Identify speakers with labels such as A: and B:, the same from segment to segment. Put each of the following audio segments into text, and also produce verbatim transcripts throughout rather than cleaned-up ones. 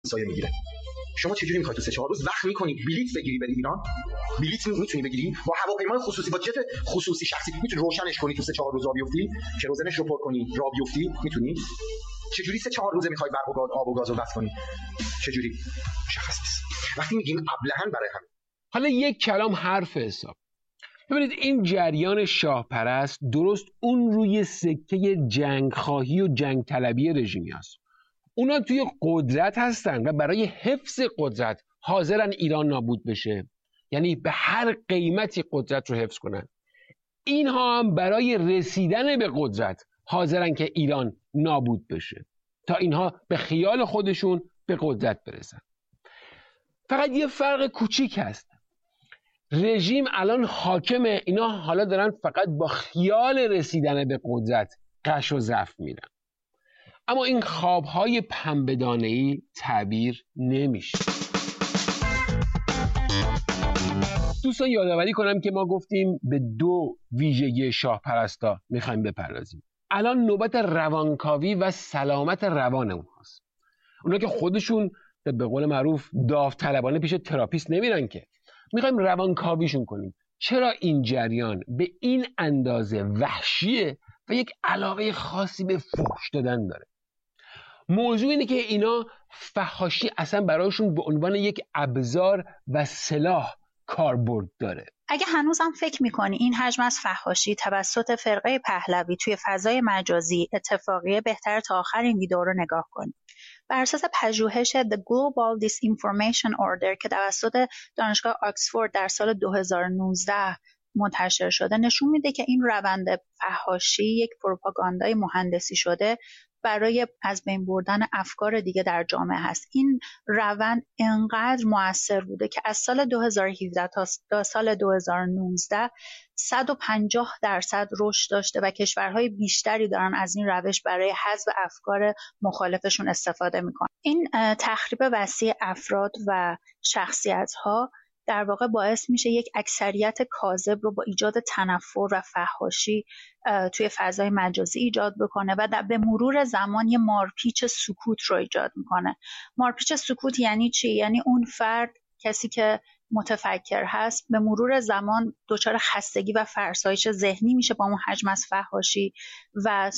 A: سایه میگیره. شما چجوری میخواید تو سه چهار روز وقت میکنی بلیط بگیری بری ایران؟ بلیط میتونی بگیری با هواپیمای خصوصی با جت خصوصی شخصی میتونی روشنش کنی تو سه چهار روز راه بیفتی، کروزنش رو پر کنی راه بیفتی؟ میتونی؟ چجوری سه چهار روزه میخوای برق و گاز آب و گاز رو بس کنی؟ چجوری؟ مشخص نیست. وقتی میگیم ابلهان برای همین.
B: حالا یک کلام حرف حساب. ببینید این جریان شاه پرست درست اون روی سکه جنگ خواهی و جنگ طلبی رژیمی هست. اونا توی قدرت هستن و برای حفظ قدرت حاضرن ایران نابود بشه، یعنی به هر قیمتی قدرت رو حفظ کنن. اینها هم برای رسیدن به قدرت حاضرن که ایران نابود بشه تا اینها به خیال خودشون به قدرت برسن. فقط یه فرق کوچیک هست. رژیم الان حاکمه، اینا حالا دارن فقط با خیال رسیدن به قدرت قش و ضعف میرن. اما این خوابهای پنبه‌دانه‌ای تعبیر نمیشه. دوستان یادآوری کنم که ما گفتیم به دو ویژگی شاه پرستا میخوایم بپردازیم. الان نوبت روانکاوی و سلامت روان اونهاست. اونا که خودشون به قول معروف داوطلبانه پیش تراپیست نمیرن، که میخوایم روانکاویشون کنیم. چرا این جریان به این اندازه وحشیه و یک علاقه خاصی به فحش دادن داره؟ موضوع اینه که اینا فحاشی اصلا برایشون به عنوان یک ابزار و سلاح کاربرد داره.
C: اگه هنوزم فکر میکنی این حجم از فحاشی توسط فرقه پهلوی توی فضای مجازی اتفاقیه، بهتر تا آخر این ویدیو رو نگاه کنی. بر اساس پژوهش The Global Disinformation Order که توسط دانشگاه آکسفورد در سال دو هزار و نوزده منتشر شده، نشون میده که این روند فحاشی یک پروپاگاندای مهندسی شده برای از بین بردن افکار دیگه در جامعه هست. این روند انقدر مؤثر بوده که از سال دو هزار و هفده تا سال دو هزار و نوزده صد و پنجاه درصد رشد داشته و کشورهای بیشتری دارن از این روش برای حذف افکار مخالفشون استفاده میکنن. این تخریب وسیع افراد و شخصیت‌ها در واقع باعث میشه یک اکثریت کاذب رو با ایجاد تنفر و فحاشی توی فضای مجازی ایجاد بکنه و در به مرور زمان یه مارپیچ سکوت رو ایجاد میکنه. مارپیچ سکوت یعنی چی؟ یعنی اون فرد، کسی که متفکر هست، به مرور زمان دچار خستگی و فرسایش ذهنی میشه با اون حجم از فحاشی و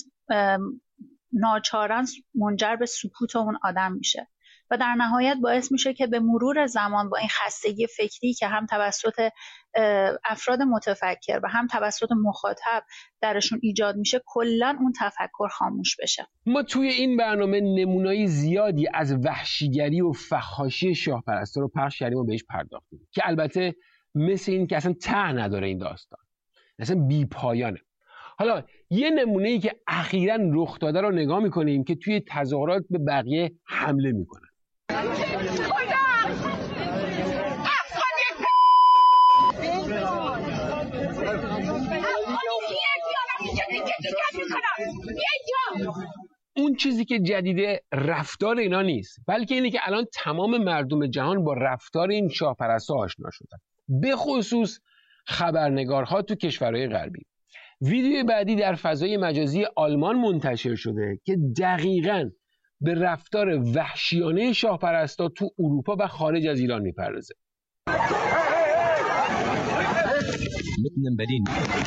C: ناچارن منجر به سکوت اون آدم میشه و در نهایت باعث میشه که به مرور زمان با این خستگی فکری که هم توسط افراد متفکر و هم توسط مخاطب درشون ایجاد میشه، کلا اون تفکر خاموش بشه.
B: ما توی این برنامه نمونه‌ای زیادی از وحشیگری و فحاشی شاه پرستا رو پخش کردیم و بهش پرداختیم که البته مثل این که اصلا ته نداره این داستان، اصلا بی پایانه. حالا یه نمونه‌ای که اخیراً رخ داده رو نگاه می‌کنیم که توی تظاهرات به بقیه حمله می‌کنن. اون چیزی که جدیده رفتار اینا نیست، بلکه اینه که الان تمام مردم جهان با رفتار این شاه پرستا آشنا شدن، به خصوص خبرنگارها تو کشورهای غربی. ویدیو بعدی در فضای مجازی آلمان منتشر شده که دقیقاً به رفتار وحشیانه شاه پرستا تو اروپا و خارج از ایران میپردازه.
D: mitten in Berlin.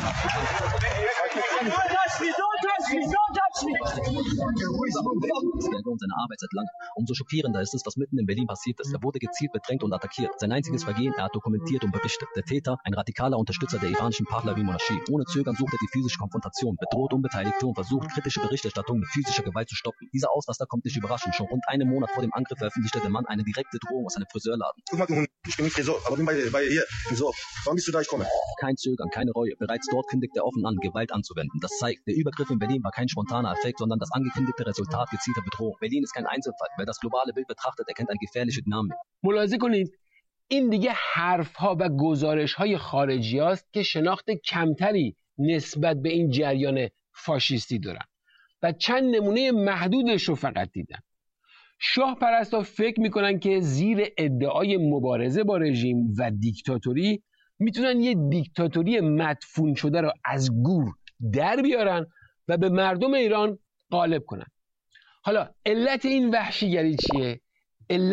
D: Und seine Arbeit seit langem. Umso schockierender ist es, was mitten in Berlin passiert ist. Er wurde gezielt bedrängt und attackiert. Sein einziges Vergehen, er hat dokumentiert und berichtet. Der Täter, ein radikaler Unterstützer der iranischen Pahlavi-Monarchie. Ohne Zögern sucht er die physische Konfrontation, bedroht Unbeteiligte und versucht, kritische Berichterstattung mit physischer Gewalt zu stoppen. Dieser Ausraster kommt nicht überraschend. Schon rund einen Monat vor dem Angriff veröffentlichte der Mann eine direkte Drohung aus einem Friseurladen.
A: Guck mal, du Hund, ich bin nicht Friseur, aber bin bei, bei hier, Friseur. Warum bist du da, ich komme?
D: Kein Zögern, keine Reue. Bereits dort kündigt er offen an, Gewalt anzuwenden. Das zeigt, der Übergriff in Berlin war kein spontaner Effekt, sondern das angekündigte Resultat gezielter Bedrohung. Berlin ist kein Einzelfall. Wer das globale Bild betrachtet, erkennt eine gefährliche Dynamik.
B: ملاحظه کنید این دیگه حرف‌ها و گزارش‌های خارجی هاست که شناخت کمتری نسبت به این جریان فاشیستی دارن و چند نمونه محدودش رو فقط دیدن. شاه پرستا فکر میکنن که زیر ادعای مبارزه با رژیم و دیکتاتوری میتونن یه دیکتاتوری مدفون شده رو از گور در بیارن و به مردم ایران غالب کنن. حالا علت این وحشیگری چیه؟